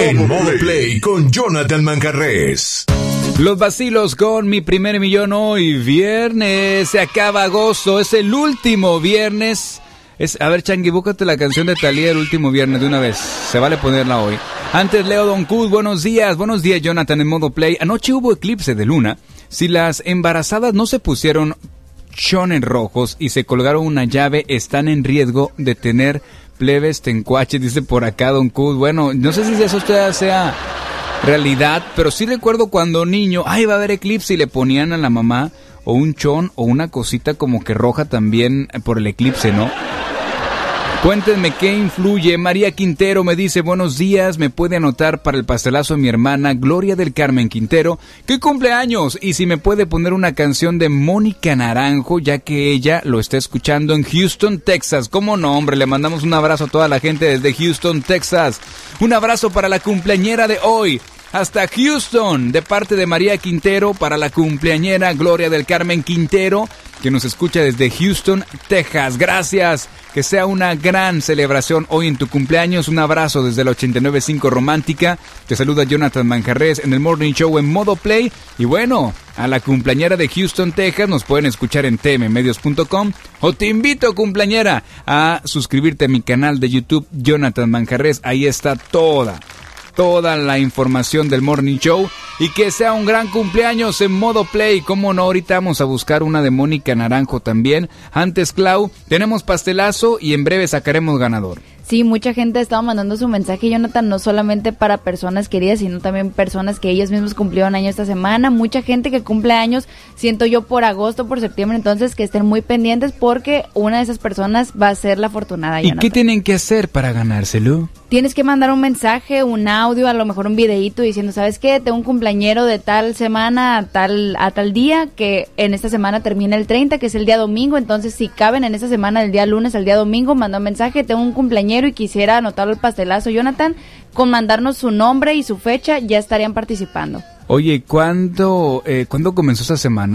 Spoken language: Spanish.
En Modo Play con Jonathan Manjarrés. Los vacilos con Mi Primer Millón hoy, viernes, se acaba agosto, es el último viernes. A ver, Changi, búscate la canción de Thalía el último viernes de una vez, se vale ponerla hoy. Antes Leo Don Cus, buenos días Jonathan en Modo Play. Anoche hubo eclipse de luna, si las embarazadas no se pusieron chones rojos y se colgaron una llave, están en riesgo de tener plebes tencuaches, dice por acá Don Cus. Bueno, no sé si eso sea realidad, pero sí recuerdo cuando niño, va a haber eclipse y le ponían a la mamá o un chon o una cosita como que roja también por el eclipse, ¿no? Cuéntenme qué influye. María Quintero me dice, buenos días, me puede anotar para el pastelazo de mi hermana Gloria del Carmen Quintero, que cumple años, y si me puede poner una canción de Mónica Naranjo, ya que ella lo está escuchando en Houston, Texas. ¿Cómo no, hombre? Le mandamos un abrazo a toda la gente desde Houston, Texas. Un abrazo para la cumpleañera de hoy. Hasta Houston, de parte de María Quintero, para la cumpleañera Gloria del Carmen Quintero, que nos escucha desde Houston, Texas. Gracias, que sea una gran celebración hoy en tu cumpleaños. Un abrazo desde la 89.5 Romántica. Te saluda Jonathan Manjarrés en el Morning Show en Modo Play. Y bueno, a la cumpleañera de Houston, Texas, nos pueden escuchar en tmmedios.com. O te invito, cumpleañera, a suscribirte a mi canal de YouTube, Jonathan Manjarrés. Ahí está toda la información del Morning Show, y que sea un gran cumpleaños en Modo Play. Como no, ahorita vamos a buscar una de Mónica Naranjo también. Antes, Clau, tenemos pastelazo y en breve sacaremos ganador. Sí, mucha gente estaba mandando su mensaje, Jonathan, no solamente para personas queridas, sino también personas que ellos mismos cumplieron años esta semana. Mucha gente que cumple años, siento yo, por agosto, por septiembre, entonces que estén muy pendientes porque una de esas personas va a ser la afortunada, Jonathan. ¿Y qué tienen que hacer para ganárselo? Tienes que mandar un mensaje, un audio, a lo mejor un videíto diciendo, ¿sabes qué? Tengo un cumpleañero de tal semana a tal día, que en esta semana termina el 30, que es el día domingo. Entonces, si caben en esta semana, del día lunes al día domingo, manda un mensaje, tengo un cumpleañero y quisiera anotarlo al pastelazo, Jonathan. Con mandarnos su nombre y su fecha ya estarían participando. Oye, ¿cuándo comenzó esa semana?